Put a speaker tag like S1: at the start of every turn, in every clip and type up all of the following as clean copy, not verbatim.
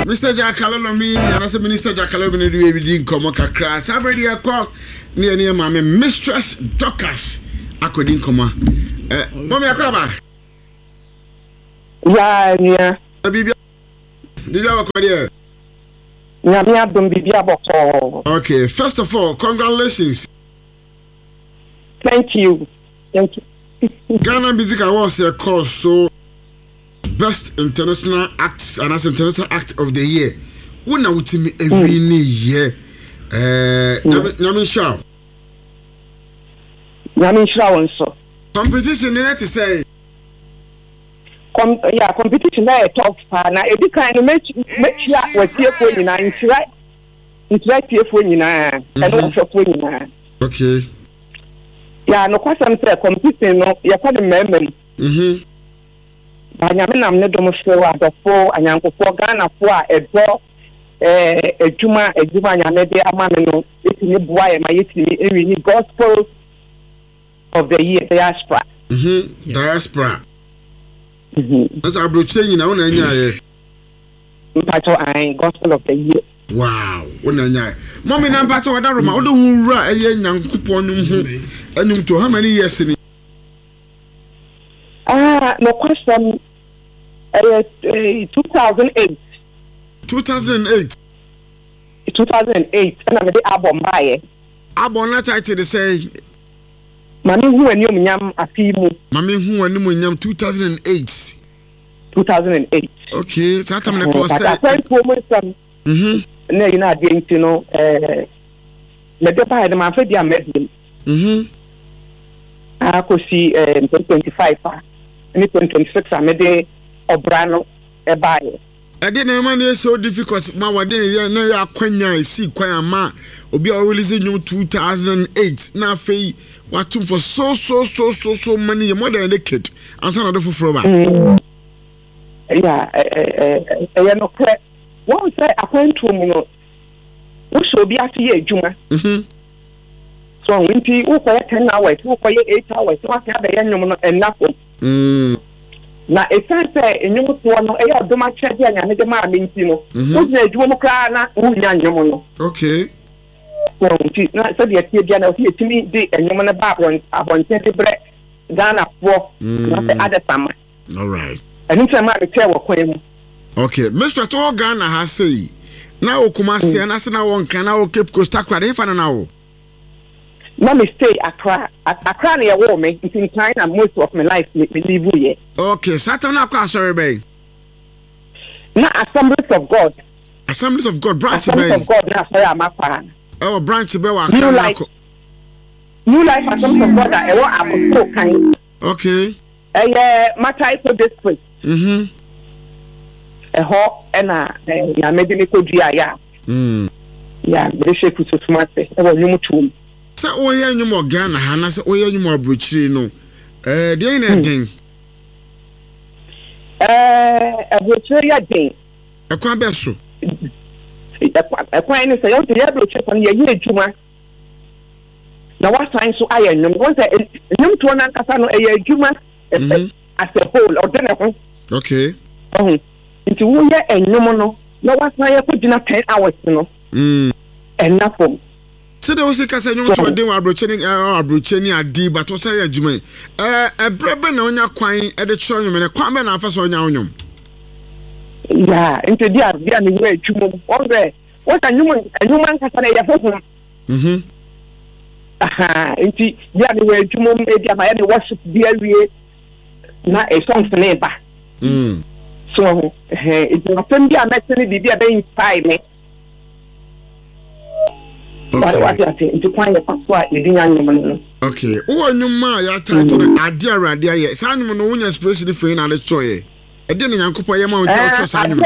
S1: Mr. Jackalolomi, and as a Minister Jackalolomi, we didn't come on crash. I already a call near Mammy Mistress Docas. I couldn't come on. Mommy, I come on.
S2: Yeah.
S1: Did you have a career? Okay, first of all, congratulations.
S2: Thank you.
S1: Ghana Music Awards a course so best international acts and as international act of the year. When I would see me every year. Yamin Shao
S2: Also.
S1: Competition, to say.
S2: Competition there talk na ebi kan no make ya watie fo nyina ntira tie fo nyina e no fo nyina.
S1: Okay.
S2: Yeah, no kwasam say competition no ya kwa de memem. Ba nyame nam ne dom so adofo anyankofo Ghana fo a edo ejuma nyame de ama me no etini boa e ma yetini ewi ni gospel of the year diaspora.
S1: Diaspora. That's our blockchain in our area.
S2: Gospel of the year.
S1: Wow, Mommy, I'm part of that room. I don't write a young coupon and to how many years in it?
S2: No question. 2008.
S1: 2008.
S2: 2008. And I'm the album buyer.
S1: Album not I to say.
S2: Mami who and you yam afimu.
S1: Mami who and you yam 2008.
S2: 2008.
S1: Okay, so I'm going to say.
S2: I went for some. No, you're not going to know. The depa the man for the medicine. I could see 2025 and 2026. I made a Obrano a buyer.
S1: I didn't know it's so difficult. My wedding, yeah, I see quite ma. Obi releasing you 2008. Now, Faye, what to for so many more than a decade. And some other for
S2: yeah, no correct. One say I went to me. We should be at here, Juma. So when you for 10 hours, you for 8 hours, you have the young and nothing. Na esanse enyumu to no e odoma chede anya ne de ma minti no wo na adwumu kra na wo nya nyumu no.
S1: Okay.
S2: So na so de tie bia na o tie timi de enyumu na ba abonte de bre Ghana fo na se adesama.
S1: All right.
S2: Ani se ma de te wo kwan mu.
S1: Okay, Mr. To Ghana has say na o kuma se na se na won kan na o Cape Coast akra de fa na wo.
S2: No me stay Accra na wo me in China most of my life me live here.
S1: Okay, Satan na kwa sorry bay.
S2: Na Assemblies of God.
S1: Assemblies of God branch bay.
S2: Assemblies of God na sorry amapa.
S1: Oh, branch bay wa
S2: New Life Assemblies of God e wo akoso kan.
S1: Okay.
S2: Mataipo district. Ho na ya medini ko dua ya. Ya be sheku so smarte e wo nyumu tum.
S1: Say oye nyumo Ghana ha na say oye nyumo abrochiri no dey na den
S2: abrochiri ya den
S1: ekwa be so
S2: ekwa ni say you dey abrochiri kon ye adwuma na wa sign so aye nyum won say nyum to na kasa no ye adwuma as a whole or den ho.
S1: Okay.
S2: Nti wo ye enyum no na wa sign ye ko gina 10 hours no enough.
S1: So there was a case you to do abrocheni adi but o say adwuma brebe na onya kwan e de cho nyum ne kwan be na afa so onya onyum.
S2: Yeah, into dia ni we adwuma o be what anyum nkasa na ye hoho. Inti dia ni we adwuma e dia ma ye worship dia wie na e song ne ba. So it was them dia message bi dia be inspire me.
S1: Okay.
S2: Okay.
S1: Oh, nyuma ya title ade arade aye. Sa nyum no wonya inspiration free na le choye. E de ne Yankopɔ ye ma o tell sa nyum.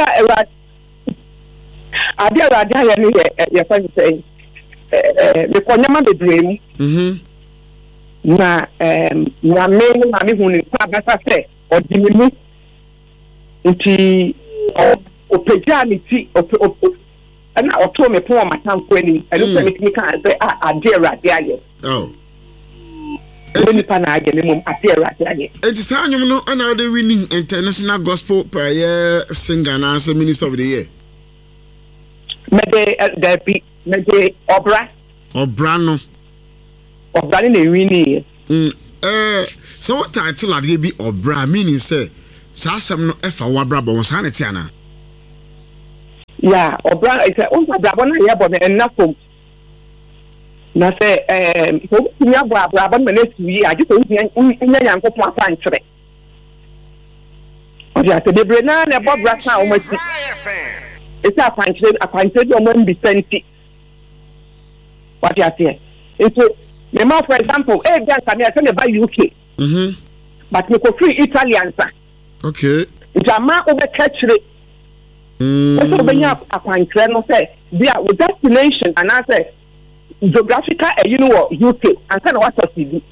S2: Ade arade aye ni ye fa say me konyama bebrem. Na na me hu ni kwa basa say odimimu. Nti o pejanity and I told me poor my town query. I look at me can say, dear,
S1: oh,
S2: it
S1: is time you know, and now they winning international gospel prayer singer and answer minister of the year.
S2: Mede Obra
S1: no
S2: na wini
S1: so what title ade bi Obra meaning say sa asem no efa wabra bo sa na ti ana
S2: ya Obra is on brabo na ye bo na enafom na say so mi brabo na na suyi age so nya yankopon afa nkyere o ya te debre na bo brasa o mati esa afa nkyere do mo mbi senti what you say into me ma for example dance me say me ba UK but me ko free Italian sa
S1: okay
S2: jama o be catchre so be nya akwankre no say dia with destination and I say geographical UK and kind of what to see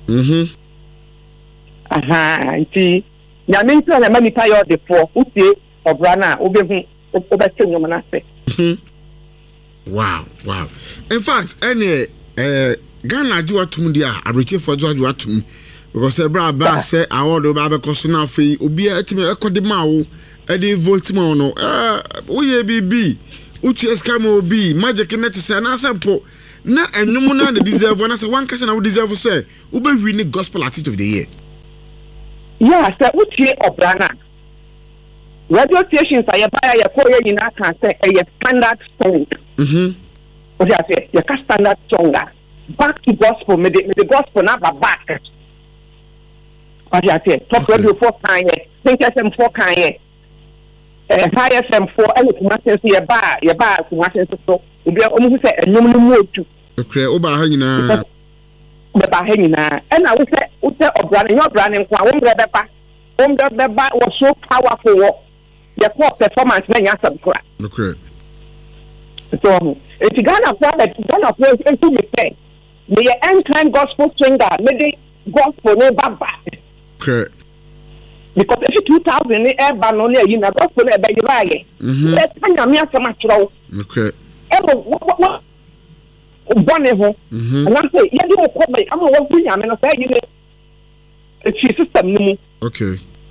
S2: nti nya me nti na mani pa yo de for utie obrana o be hu o be twenyo na say
S1: wow in fact any Ghana ji watum dia abreche for jo watum because ebra ba say award ba be koso na afei obi atime ekode ma wo e dey vote ma no wo ye bibi utu scam obi magic net say na sample na enum na the deserve na say one kasa na wo deserve say wo be win gospel artist of the year
S2: yeah say utie obrana radio stations aye ba ya ko ye nyina kan say e standard song what you say your standard song back to gospel me the gospel na back what you say top radio 4 kan ye think SM 4 kan ye high FM 4 and kuma sense ye ba kuma sense so obi o mu say enum no mu otu
S1: okay oba ha nyina
S2: be ba ha nyina and na we say obrane your obrane nko a wo mbre be ba was so powerful your performance na nya sabkura
S1: okay
S2: so it's Ghana for into me say me end time gospel singer me the gospel no baba
S1: okay
S2: because if 2000 ni eba no na yi na gospel na eba yibaye let anya me asema kiro
S1: okay
S2: what bone ho and I say ye do ko be am wo nya me no say you the system ni
S1: okay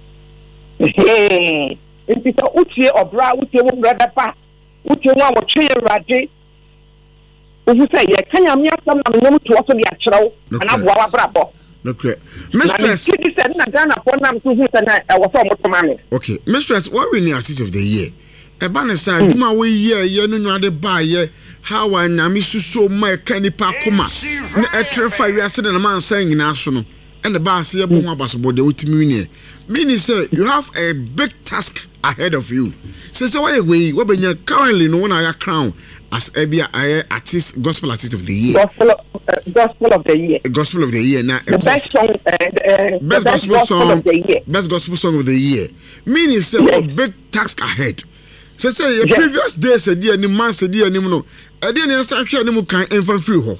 S2: it's so utie obra utie wo brother pa utie wo wo twe rade you say ye kanya me asem na me to so dia kyerɛw ana boa wa brabo
S1: okay mistress
S2: na Ghana for na so hu say na wo so mo toma me
S1: okay mistress what we need artist of the year e ba na say duma we ye no nwade ba ye how anyame suso ma ka nipa koma na etrefa wi ase na man san nyina so no and the ba se ye bo abasobo de utimi ni meaning say you have a big task ahead of you say why we benya currently no na ya crown as Ebia artist gospel artist of the year
S2: gospel of the year
S1: now
S2: the best song
S1: best gospel song of the year best gospel song of the year meaning say a big task ahead say your previous days said dia ni man said dia ni no e dia ni sa hwe ni mu kan enfan free ho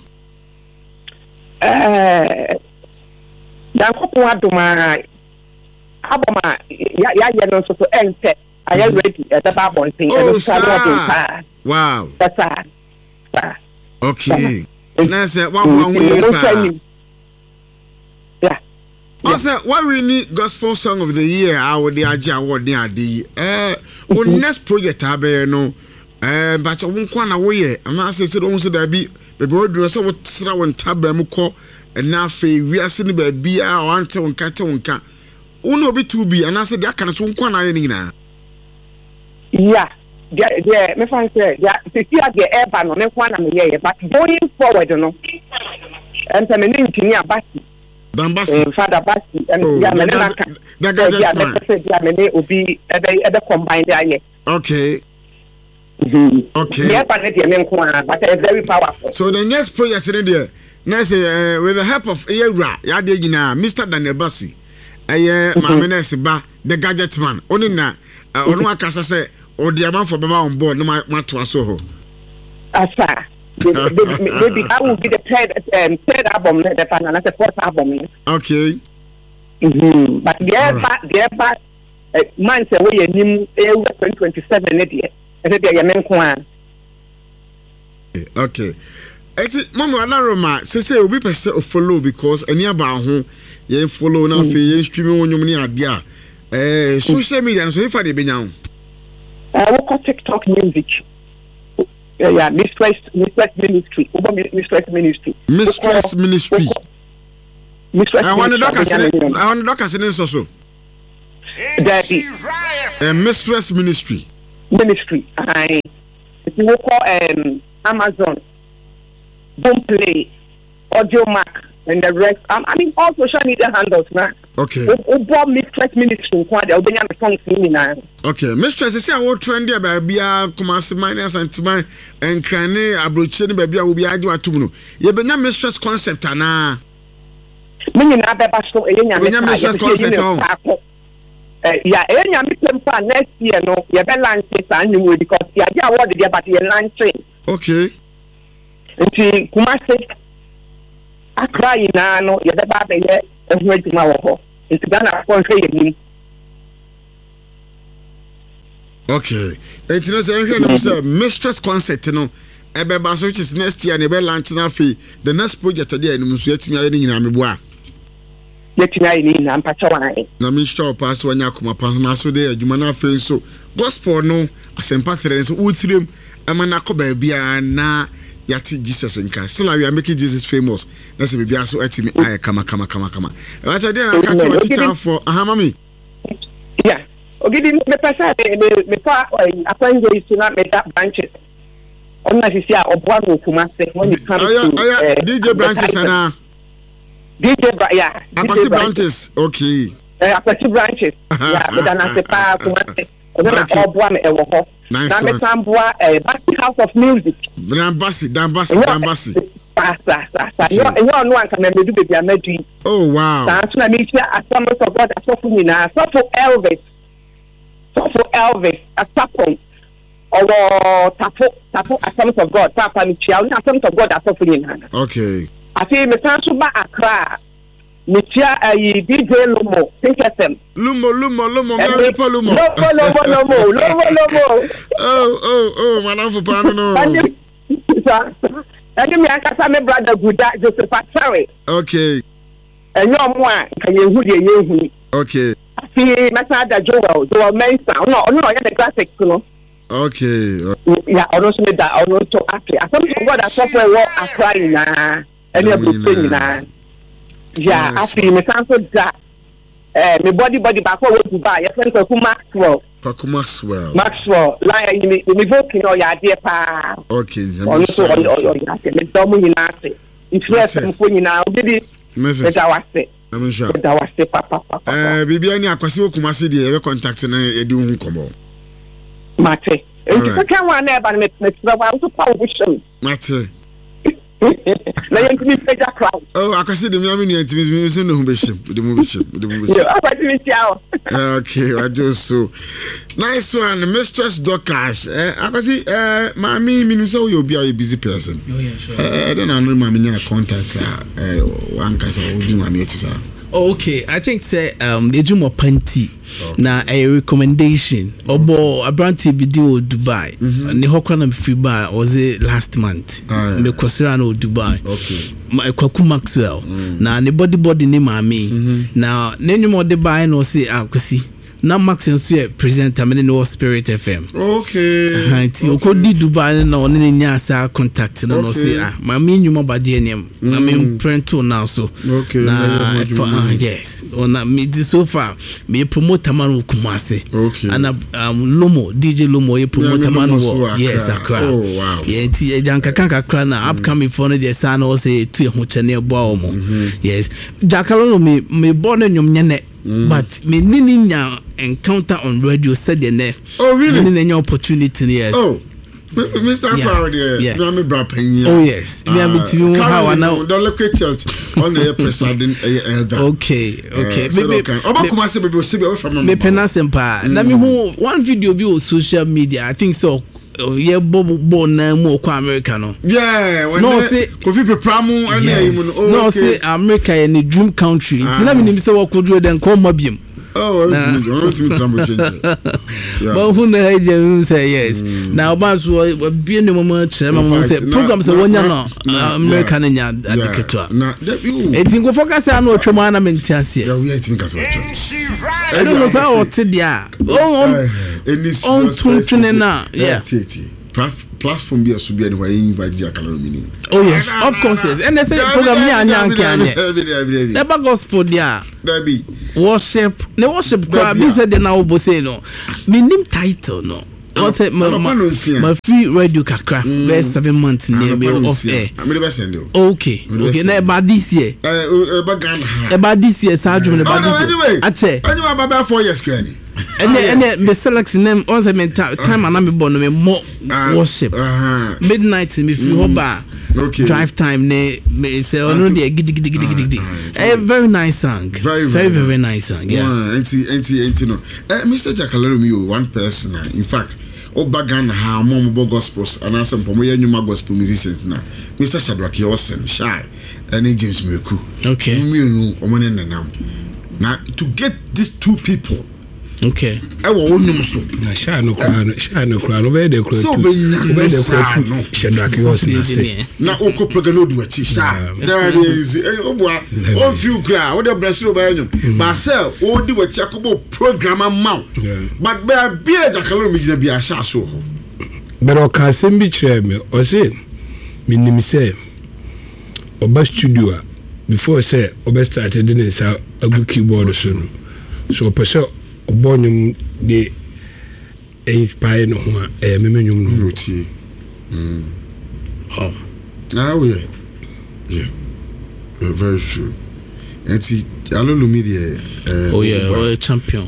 S2: dan ko adoma aboma ya no so ente I am ready at the Bible thing.
S1: Wow.
S2: That's that.
S1: Okay. Now say one yeah. Also, why we need gospel song of the year? Our the Aja award near the next project abe no. But I won't kwana way. I'm not saying don't say that be do so what sra won tabba mu ko na fe wi ase ne ba bia o ante won ka te won ka. Uno be to be and I said that kind of kwana ye ni na.
S2: Yeah, me find say see the air ban on one me here, but going forward, no. And me name Tinia Basi.
S1: Dambasi.
S2: Father Basi and me obi at the combined there.
S1: Okay. Okay.
S2: Yeah, but it's very powerful.
S1: So the next project in there, next with the help of Era, Yadina, Mr. Daniel Basi, Mamene Ba, the gadget man, only na. Onu akasa say o the man for baba on board no matter so ho
S2: asa maybe I will be the third album the final the fourth album
S1: okay
S2: but the back man say we nim 2027 there e dey ya menko an
S1: okay eti mama alaroma say obi pese o follow because any aba ho ye follow na fe ye stream wonyum ni ade a social media so if I be now
S2: I work on TikTok music Yeah, Mistress Ministry. Mistress Ministry.
S1: Mistress Ministry.
S2: Mistress.
S1: I want the doctors in so.
S2: Daddy.
S1: Mistress Ministry.
S2: Ministry. If you call Amazon, Boomplay, Audiomack, and the rest. I mean, all social media handles now.
S1: Okay.
S2: Mistress Ministry.
S1: Okay. Mistress, I say I will trend there, baby. Kumasi minus and Timan and Crane, Abruchin, baby. I will be arguing at Tumuno. You be na mistress concept, Anna.
S2: Many Mistress
S1: concept.
S2: Yeah, next year, no, you better launch it because you are awarded your but you're launching.
S1: Okay.
S2: Nti Kumasi Accra ina no ye beba be ye ehwe ma wo ho nti Ghana konhwe ye nim.
S1: Okay. Nti no say ehwe no say mistress concert no ebeba so which is next year ne be launch na fi the next project dey anim so yetimi aye ni nyina meboa.
S2: Yetimi aye ni na mpacha wan.
S1: Na me sure pass wanya akoma pa na so dey adwuma na fe so gospel no asempa tere so utirem amana ko ba bia na yati Jesus in Christ. Still we are making Jesus famous. That's a baby so etimi aye kama. What I did I catch what it for mami.
S2: Yeah. Ogidi me pesa me pa apanje is not make that branches. On na sisi a obwa no Kumasi when it comes to
S1: DJ branches ana.
S2: DJ yeah.
S1: Akwasi branches. Okay.
S2: Akwasi branches. Yeah, but na se pa Kumasi. Ona obwa me ewo ho.
S1: Nice.
S2: Na me tambua House of Music.
S1: Dambasi.
S2: You no one can do baby amadu.
S1: Oh wow.
S2: That's na me share Assemblies of God asofu nyina. So Elvis asapon. Or tapo Assemblies of God. Papa mi chia Assemblies of God asofu nyina.
S1: Okay.
S2: Afi me san so ba Accra. Me chia DJ Lumo. Think FM.
S1: Lumo.
S2: Lumo.
S1: Oh, man, for pano no.
S2: And me akasa me brother Guda Joseph Atare.
S1: Okay.
S2: And your one can you hu.
S1: Okay.
S2: See Masada Joel Mensa. No, yeah, the classics, no.
S1: Okay.
S2: Yeah, also me that also actually. I thought what I software work are crying na. And everything na. Yeah, actually me sanso that me body back over to buy. Your friend Maxwell. Maxwell. Like me voting or ya dear pa.
S1: Okay.
S2: Also me domu hinase. Influence mfo nyina obidi. Message.
S1: I'm sure.
S2: That was the papa.
S1: Bibi ani akwasi Kumasi de e contact na e di hu komo.
S2: Mate. You can one there but me to power vision.
S1: Mate.
S2: Na yentimi pega crowd.
S1: Oh, akwasi de me amini yentimi me so no hu behim. De mu behim.
S2: Yeah, akwasi me tia.
S1: Okay, I just so. Nice one, Mistress Dorcas. Akwasi mami minu so you be a busy person.
S3: Oh yeah, sure.
S1: I don't know mami nya contact one kasa odi mami etisa.
S3: Oh, okay, I think say the Jumo Panti na a recommendation obo abranti bidio Dubai ne hokwana free bar was it last month me kwasira no Dubai.
S1: Okay.
S3: Kwaku Maxwell na ne body ne mami na nenyumo de buy no say akwasi na Maxwell so present am no Spirit FM.
S1: Okay.
S3: Hanti okodi Dubai na one nya sa contact no say mami nyumo bade enem na me print now so.
S1: Okay.
S3: Na yes ona me so far me promote man Kumasi.
S1: Okay.
S3: And Lumo DJ Lumo e promote man yes Accra.
S1: Oh wow.
S3: Yeah ti janka kakra na upcoming for no dey say na say tu e ho chene bo omo. Yes Jakalo me born nyom nyene. But me nini nya encounter on radio said the
S1: oh really?
S3: Nini opportunity yes.
S1: Oh, Mr. Power there.
S3: Yeah.
S1: Me bra penny.
S3: Oh yes. Me am between how now.
S1: The local church on the president elder.
S3: Okay.
S1: Me Oba say be see be from
S3: me penasempa. Na me who one video be on social media. I think so. Yeah, Bobo na mo kwa America no.
S1: Yeah, when
S3: no say
S1: Kofi Pepramu and
S3: no say America in a dream country. Tina me nim say what could do then come mabiem.
S1: Oh, I want to
S3: but who know say yes. Now about so be no moment say programs say one no America nya adiketo.
S1: Na you.
S3: E tingo focus na otwema na mentiase.
S1: Yeah, we think as well.
S3: I don't know how what dia. On tuntune na. Yeah.
S1: platform be a so be anyway invite Jackalorum meaning.
S3: Oh yes, of course yes. And they say program here and never gospel there.
S1: Baby.
S3: Worship. The worship crowd be said now bo say no. Me name title no. What's it my free radio kakra best 7 months near me off air.
S1: I'm the best end.
S3: Okay. Okay, now about this year. About this year, Sergeant about this year. Ache.
S1: Anyway, about 4 years granny.
S3: And then the selection name on the time and I'm born more worship. Midnight me free hoba.
S1: Okay.
S3: Drive time ne say ono dey gidi. Very nice song. Very nice song. Yeah.
S1: Enti no. Mr. Jackalorum one person in fact Obagan ha momo gospels and some pomoye nyuma gospel musicians na Mr. Shadrack Yosen Shy and James Miracle.
S3: Okay.
S1: Me omone nenam. Now to get these two people.
S3: Okay.
S1: I will own so.
S4: Shy no crown, obey the crown.
S1: So be
S4: Shadrack Yosen.
S1: Now Oko Pagano do a Tisha. There is a few crowd, what the Brazil by him. Marcel, all do a Jacobo program amount. But there be a Jackalorum be a shah so.
S4: But I can't send me chair me or say, Minim say, Oba studio before say, Oba started in a good keyboard soon. So, per Obonum de inspire no ho a memenum no
S1: rotie we yeah very true enti alolu media
S3: champion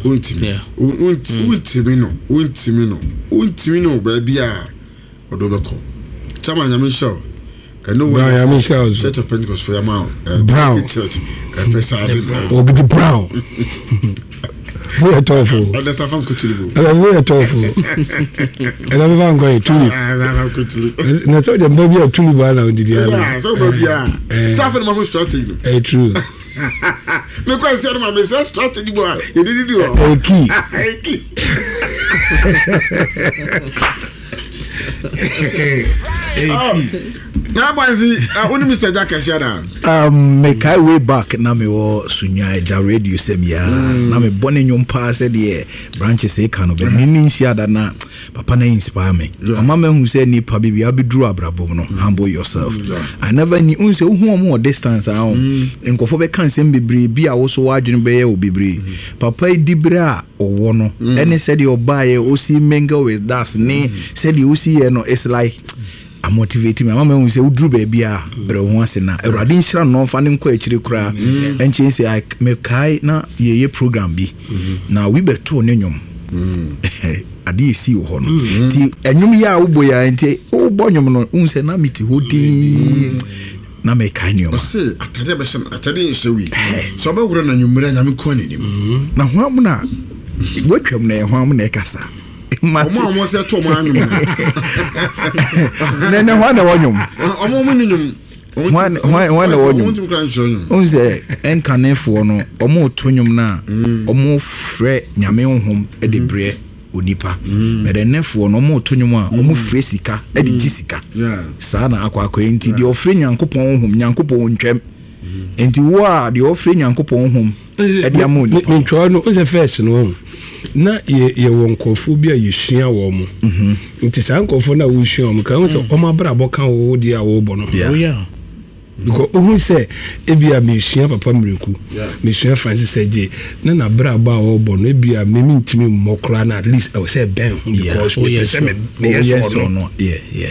S1: untimi no baby a odobeko chama nyame show no
S4: one
S1: Church of Pentecost for your mouth
S4: Brown
S1: church presiding
S4: Obidi Brown. We are tofu.
S1: And that's a fan kuchilibu.
S4: We are tofu. And I'm going to. Na so dem baby a tuli ba na ndidi ala.
S1: Yeah, so baby a. Safa na mo strategy.
S4: True.
S1: Me kwa say na me say strategy bo. You did do. Now, only Mr. Jack Shada.
S5: Make I way back na me wo sunya eja radio semia na me bone nyompa said the branches e kan of me nsia da na papa na inspire me. Mama who say ni pa bibi abedru abrabo no humble yourself. I never knew unse hu omo distance ahụ nkofo be kan sem bebre bi a wo so wadwene be ye obebre papa dibra owo no ene said your buy o si mingle with that ne said you see no it's like I motivate me. Mama who say udru baby a bro ho ase na Awurade nhira no fa ne nkọ akiri kura enche say I me kai na ye program bi na we beto ne nyom ade esi wo ho no ti enyum ya ubo ya enti ubo nyom no unse na miti hodi na me kai nyom
S1: o se atade be shem atade shewi so ba wura na nyumira nyame ko anenim
S5: na ho am na wotwam na ho am na ekasa
S1: Omo se to mo anyum
S5: ne ho na wonyum
S1: omo mu nyum
S5: One unse enkanefo no omo tonyum na omo frɛ nyame honhom e de bre onipa medenefo no omo tonyum a omo frɛ sika e de gisika sana akwa enti de ofrɛ nyankopɔn honhom nyankopɔn ntwam enti wo a de ofrɛ nyankopɔn honhom e de amoni
S4: ntwa no unse first no na ye wonkofo bi a yesua wo mo nti sankofo na wo sua mo kan so omo abrabo kan wo di a wo bo no because who say ebia me sua papa mreku me sua Francis Eje na braba wo bo no ebia me ntimi mmokra na at least I will say ben because we say me yes or no
S5: yeah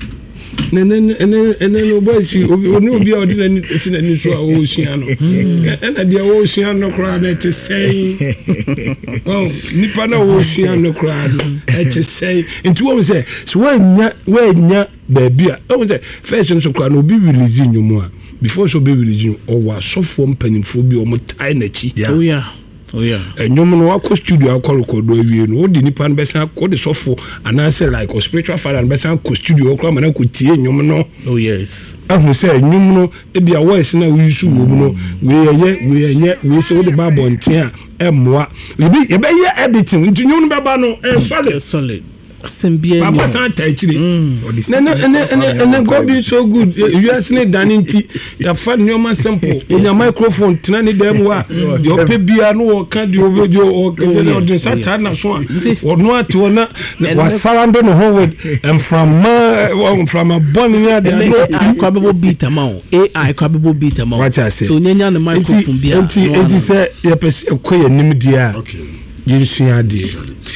S4: no boy si obi a odina ni so a wo sua no na dia wo sua no kra na te say oh nipa na wo sua no kra na te say into what we say so when nya baby a o say first so kra no obi release nyumu a before so be release o wa sofo mpanimfo bi o mo tai na chi oh yeah enyum no akọ studio akọ record awie no o di nipa no besa akọ de sofo anase like a spiritual father no besa akọ studio akọ ma na akọ tie enyum no
S3: oh yes
S4: ahu say enyum no e bia voice na we use wo no we say o de bible ntia emoa e be ye editing nti enyum no baba no solid
S3: Sembia.
S4: Papa Santa actually. And God be so good. You are saying Daninti, you find your man simple in your microphone, Tnani Demwa, your Pebiano, can you video or Satana Swan, or not to one was surrounded home and from a bonnie,
S3: AI probable beat amount. AI probable beat amount.
S4: What I say.
S3: So, Nyan the microphone be
S4: it is a queer Nimedia.
S1: Okay.
S4: You see, I did.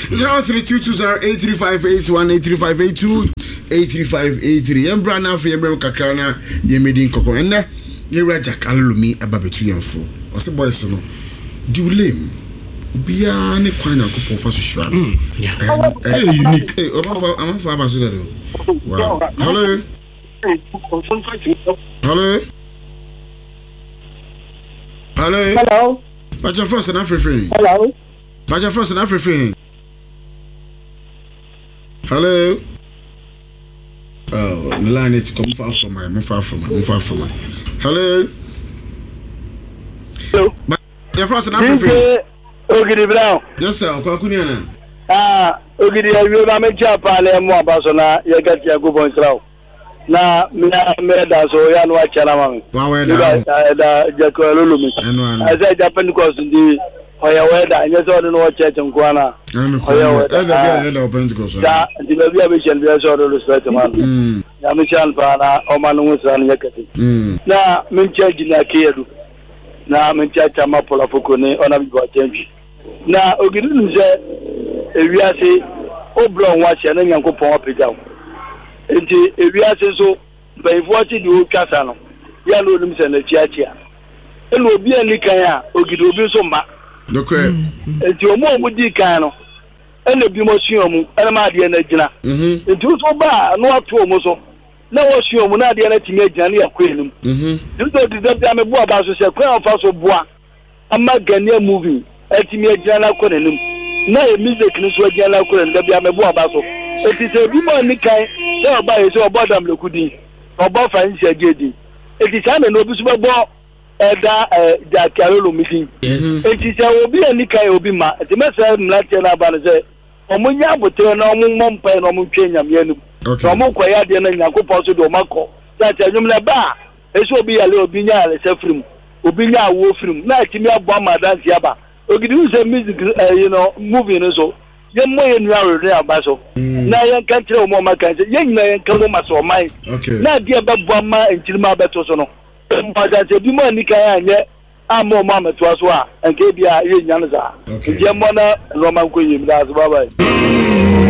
S1: 0322083582 Yembra na fe yemrem kakra na yemedi nkoko enne yewra jakalumi ababetu yemfo ose boys no diulem bia ne kwanya kopon fa sohwa unique amafa abaso do wow hello Pacha first and African. Hello. Pacha first and African. Hello. Oh, the line is come far from my. Hello.
S6: Hello.
S1: You're first and African.
S6: Okay, Brown.
S1: Yes, sir. Kwakuniana.
S6: Okay, you are my chapale mo basona ye get ya go bon traw. Na me da so ya no achara mami.
S1: Wa we da
S6: jako lulumi. I say Japan cause the oya we da anya so no church nkwana.
S1: Oya we da Pentecost.
S6: Da the baby abishan bi so do respect man. Ya me chan pa na o man no san yakati. Na me church na kedu. Na me church ma pola fokone ona bi go change. Na ogiri nze ewiase oblon wa che na Nyankopon opejaw. Enti ewiase so bayifo ti di o kasa no ya no nim se na chiachia eno obi ani kan a ogidi obi so ma
S1: dokwe
S6: enti omo di kan no eno bi mo suomu ena ma de na gina enti so ba no ato omo so na wo suomu na de na timi agina na yakwenim enti di da me bo aba so se kwa fa so boa ama gania movie etimi agina na konenim na e music ni so agina na konenim da bia me bo aba so enti se bi mo ani kan se oba ye se obodam lekudi oba fancy agedi enti sa me no bi so bo da jakarolo meeting enti se obi ani kai obi ma enti me se mlate na ba se omunya abote na omummo mpa na omutwe nyame anu so mo kwaya de na Nyankopon so do makọ sa ta nyum na ba esi obi yale obi nya ale sefrim obi nya awo frim na timi abo amadansi aba ogidi use music movie no so ye mo ye nu arore abaso na ye kan kire o mo maka ye nyina ye kan mo maso mai na dia babo ma entirima beto so no mbaja se bi mo ni kan anye amo mo ameto aso a enke bia ye nyane za ye mo na roman ko yim da so bye bye